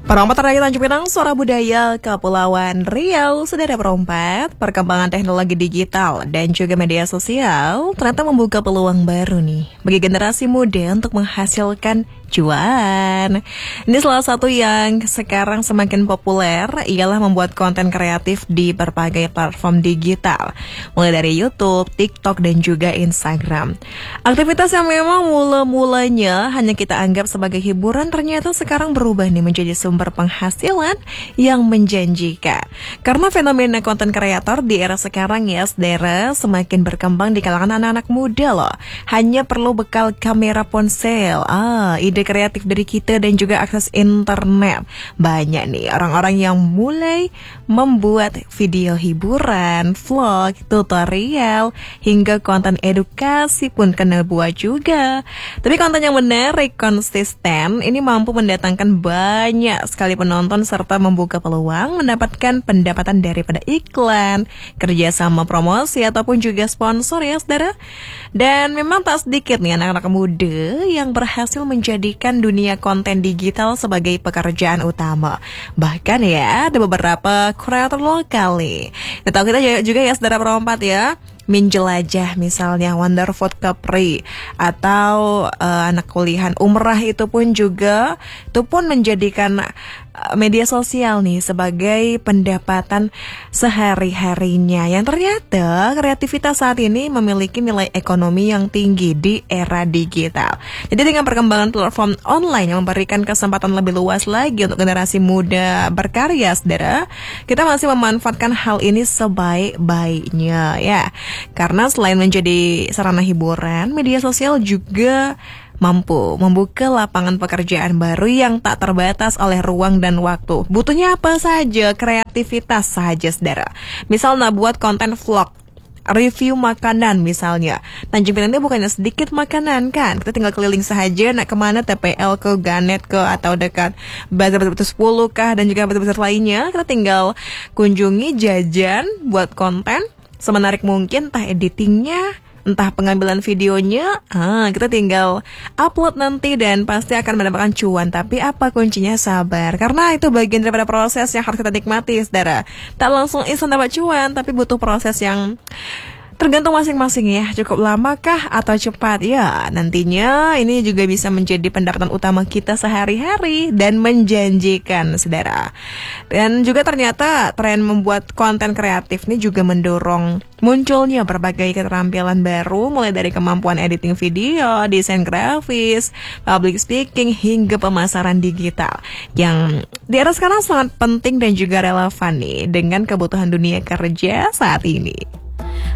Perompat terakhir Tanjung Pinang, suara budaya Kepulauan Riau. Saudara perompat, perkembangan teknologi digital dan juga media sosial ternyata membuka peluang baru nih bagi generasi muda untuk menghasilkan cuan. Ini salah satu yang sekarang semakin populer ialah membuat konten kreatif di berbagai platform digital, mulai dari YouTube, TikTok, dan juga Instagram. Aktivitas yang memang mula-mulanya hanya kita anggap sebagai hiburan ternyata sekarang berubah nih menjadi sumber penghasilan yang menjanjikan. Karena fenomena konten kreator di era sekarang ya, saudara, semakin berkembang di kalangan anak-anak muda loh. Hanya perlu bekal kamera ponsel, ide kreatif dari kita dan juga akses internet. Banyak nih orang-orang yang mulai membuat video hiburan, vlog, tutorial, hingga konten edukasi pun kena buat juga. Tapi konten yang menarik, konsisten, ini mampu mendatangkan banyak sekali penonton serta membuka peluang mendapatkan pendapatan daripada iklan, kerjasama promosi ataupun juga sponsor ya saudara. Dan memang tak sedikit nih anak-anak muda yang berhasil menjadikan dunia konten digital sebagai pekerjaan utama. Bahkan ya ada beberapa kreator lokal nih. Kita juga ya saudara perompat ya, Minjelajah misalnya, Wonder Food Capri, atau anak kuliahan umrah itu pun menjadikan media sosial nih sebagai pendapatan sehari-harinya, yang ternyata kreativitas saat ini memiliki nilai ekonomi yang tinggi di era digital. Jadi dengan perkembangan platform online yang memberikan kesempatan lebih luas lagi untuk generasi muda berkarya, saudara, kita masih memanfaatkan hal ini sebaik-baiknya ya. Karena selain menjadi sarana hiburan, media sosial juga mampu membuka lapangan pekerjaan baru yang tak terbatas oleh ruang dan waktu. Butuhnya apa saja, kreativitas saja, saudara. Misal buat konten vlog, review makanan misalnya. Tanjung Pinang itu bukannya sedikit makanan kan. Kita tinggal keliling saja, nak kemana, TPL ke, Ganet ke, atau dekat Bazar 10 kah, dan juga bazar lainnya. Kita tinggal kunjungi, jajan, buat konten semenarik mungkin, entah editingnya, entah pengambilan videonya, kita tinggal upload nanti dan pasti akan mendapatkan cuan. Tapi apa kuncinya? Sabar, karena itu bagian daripada proses yang harus kita nikmati, saudara. Tak langsung instan dapat cuan, tapi butuh proses yang tergantung masing-masing ya, cukup lama kah atau cepat ya. Nantinya ini juga bisa menjadi pendapatan utama kita sehari-hari dan menjanjikan, saudara. Dan juga ternyata tren membuat konten kreatif ini juga mendorong munculnya berbagai keterampilan baru, mulai dari kemampuan editing video, desain grafis, public speaking, hingga pemasaran digital, yang di era sekarang sangat penting dan juga relevan nih dengan kebutuhan dunia kerja saat ini.